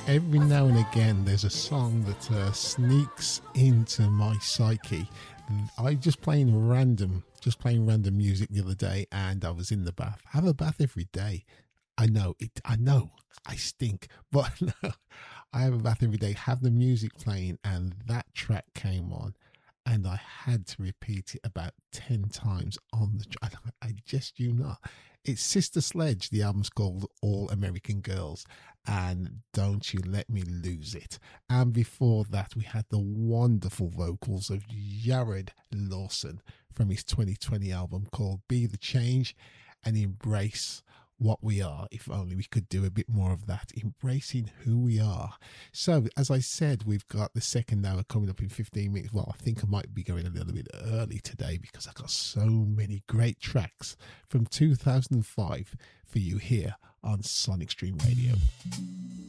Every now and again, there's a song that sneaks into my psyche. I just playing random music the other day, and I was in the bath. I have a bath every day. I know, I stink, but no, I have a bath every day. Have the music playing, and that track came on, and I had to repeat it about 10 times on the track. I just not. It's Sister Sledge. The album's called All American Girls, and Don't You Let Me Lose It. And before that, we had the wonderful vocals of Jared Lawson from his 2020 album called Be the Change and Embrace What We Are. If only we could do a bit more of that, embracing who we are. So, as I said, we've got the second hour coming up in 15 minutes. Well, I think I might be going a little bit early today because I've got so many great tracks from 2005 for you here on Sonic Stream Radio.